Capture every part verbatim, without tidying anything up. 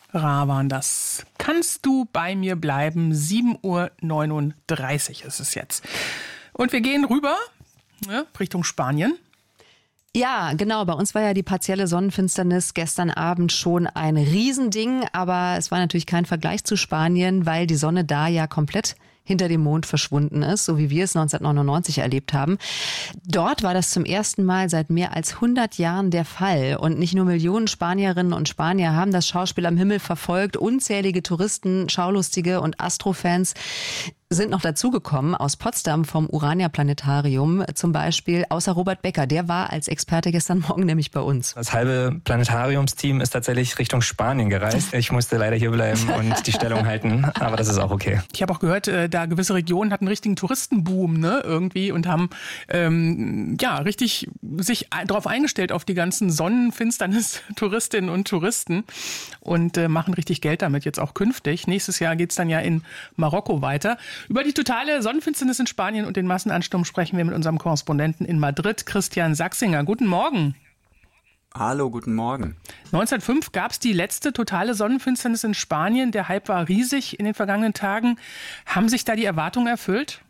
Ra waren das. Kannst du bei mir bleiben? sieben Uhr neununddreißig ist es jetzt. Und wir gehen rüber, ja, Richtung Spanien. Ja, genau. Bei uns war ja die partielle Sonnenfinsternis gestern Abend schon ein Riesending. Aber es war natürlich kein Vergleich zu Spanien, weil die Sonne da ja komplett hinter dem Mond verschwunden ist, so wie wir es neunzehnhundertneunundneunzig erlebt haben. Dort war das zum ersten Mal seit mehr als hundert Jahren der Fall. Und nicht nur Millionen Spanierinnen und Spanier haben das Schauspiel am Himmel verfolgt. Unzählige Touristen, Schaulustige und Astrofans sind noch dazugekommen aus Potsdam vom Urania-Planetarium zum Beispiel, außer Robert Becker. Der war als Experte gestern Morgen nämlich bei uns. Das halbe Planetariumsteam ist tatsächlich Richtung Spanien gereist. Ich musste leider hier bleiben und die Stellung halten, aber das ist auch okay. Ich habe auch gehört, da gewisse Regionen hatten einen richtigen Touristenboom, ne, irgendwie und haben ähm, ja richtig sich darauf eingestellt auf die ganzen Sonnenfinsternis-Touristinnen und Touristen und äh, machen richtig Geld damit jetzt auch künftig. Nächstes Jahr geht's dann ja in Marokko weiter. Über die totale Sonnenfinsternis in Spanien und den Massenansturm sprechen wir mit unserem Korrespondenten in Madrid, Christian Sachsinger. Guten Morgen. Hallo, guten Morgen. neunzehnhundertfünf gab es die letzte totale Sonnenfinsternis in Spanien. Der Hype war riesig in den vergangenen Tagen. Haben sich da die Erwartungen erfüllt?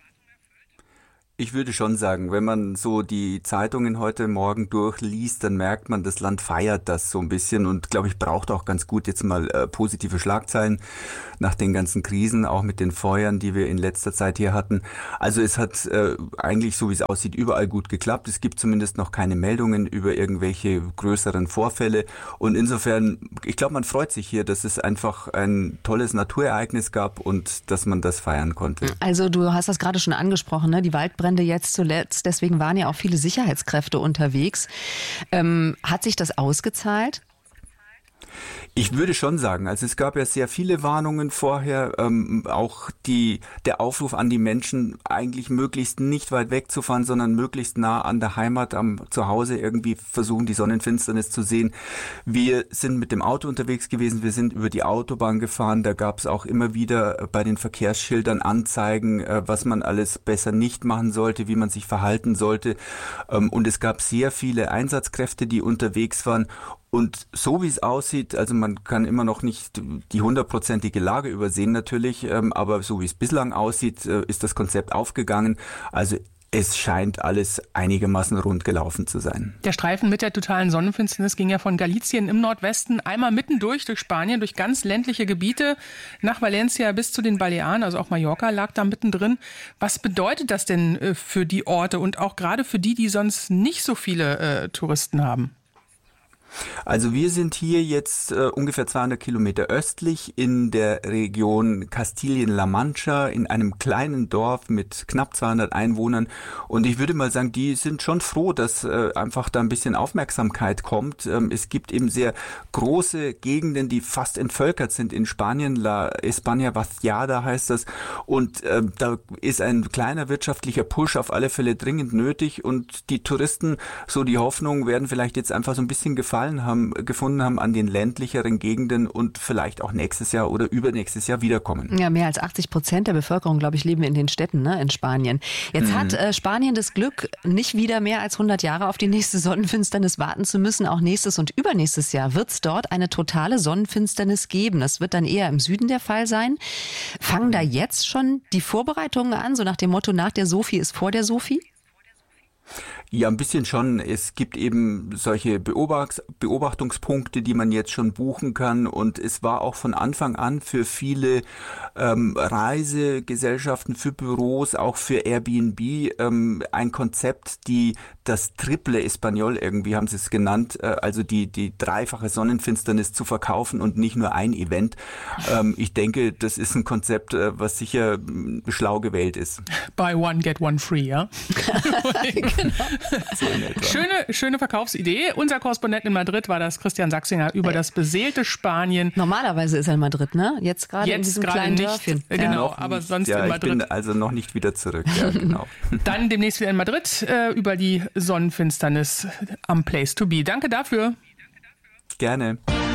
Ich würde schon sagen, wenn man so die Zeitungen heute Morgen durchliest, dann merkt man, das Land feiert das so ein bisschen und, glaube ich, braucht auch ganz gut jetzt mal äh, positive Schlagzeilen nach den ganzen Krisen, auch mit den Feuern, die wir in letzter Zeit hier hatten. Also es hat äh, eigentlich, so wie es aussieht, überall gut geklappt. Es gibt zumindest noch keine Meldungen über irgendwelche größeren Vorfälle und insofern, ich glaube, man freut sich hier, dass es einfach ein tolles Naturereignis gab und dass man das feiern konnte. Also du hast das gerade schon angesprochen, ne? Die Waldbrände jetzt zuletzt, deswegen waren ja auch viele Sicherheitskräfte unterwegs. Ähm, hat sich das ausgezahlt? Ich würde schon sagen, also es gab ja sehr viele Warnungen vorher, ähm, auch die der Aufruf an die Menschen, eigentlich möglichst nicht weit wegzufahren, sondern möglichst nah an der Heimat, am Zuhause irgendwie versuchen, die Sonnenfinsternis zu sehen. Wir sind mit dem Auto unterwegs gewesen, wir sind über die Autobahn gefahren, da gab es auch immer wieder bei den Verkehrsschildern Anzeigen, äh, was man alles besser nicht machen sollte, wie man sich verhalten sollte. Ähm, und es gab sehr viele Einsatzkräfte, die unterwegs waren. Und so wie es aussieht, also man kann immer noch nicht die hundertprozentige Lage übersehen natürlich, ähm, aber so wie es bislang aussieht, äh, ist das Konzept aufgegangen. Also es scheint alles einigermaßen rund gelaufen zu sein. Der Streifen mit der totalen Sonnenfinsternis ging ja von Galicien im Nordwesten einmal mittendurch durch Spanien, durch ganz ländliche Gebiete, nach Valencia bis zu den Balearen, also auch Mallorca lag da mittendrin. Was bedeutet das denn äh, für die Orte und auch gerade für die, die sonst nicht so viele äh, Touristen haben? Also wir sind hier jetzt äh, ungefähr zweihundert Kilometer östlich in der Region Kastilien-La Mancha, in einem kleinen Dorf mit knapp zweihundert Einwohnern. Und ich würde mal sagen, die sind schon froh, dass äh, einfach da ein bisschen Aufmerksamkeit kommt. Ähm, es gibt eben sehr große Gegenden, die fast entvölkert sind in Spanien. La España Vaciada heißt das. Und äh, da ist ein kleiner wirtschaftlicher Push auf alle Fälle dringend nötig. Und die Touristen, so die Hoffnung, werden vielleicht jetzt einfach so ein bisschen gefallen haben, gefunden haben an den ländlicheren Gegenden und vielleicht auch nächstes Jahr oder übernächstes Jahr wiederkommen. Ja, mehr als achtzig Prozent der Bevölkerung, glaube ich, leben in den Städten, ne, in Spanien. Jetzt mhm. hat äh, Spanien das Glück, nicht wieder mehr als hundert Jahre auf die nächste Sonnenfinsternis warten zu müssen. Auch nächstes und übernächstes Jahr wird es dort eine totale Sonnenfinsternis geben. Das wird dann eher im Süden der Fall sein. Fangen da jetzt schon die Vorbereitungen an, so nach dem Motto, nach der Sophie ist vor der Sophie? Ja, ein bisschen schon. Es gibt eben solche Beobacht- Beobachtungspunkte, die man jetzt schon buchen kann. Und es war auch von Anfang an für viele ähm, Reisegesellschaften, für Büros, auch für Airbnb ähm, ein Konzept, die das Triple Español, irgendwie haben sie es genannt, äh, also die die dreifache Sonnenfinsternis zu verkaufen und nicht nur ein Event. Ähm, ich denke, das ist ein Konzept, äh, was sicher äh, schlau gewählt ist. Buy one, get one free, ja? Genau. So in etwa. Schöne, schöne Verkaufsidee. Unser Korrespondent in Madrid war das Christian Sachsinger über das beseelte Spanien. Normalerweise ist er in Madrid, ne? Jetzt gerade in diesem kleinen nicht, Dörfchen. äh, Genau, Noch aber nicht. sonst ja, in Madrid. Ich bin also noch nicht wieder zurück. Ja, genau. Dann demnächst wieder in Madrid äh, über die Sonnenfinsternis am Place to be. Danke dafür. Gerne.